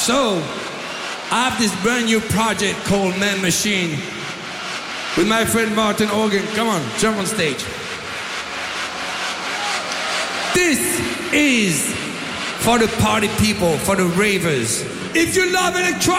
So, I have this brand new project called Man Machine with my friend Martin Organ. Come on, jump on stage. This is for the party people, for the ravers. If you love electronic,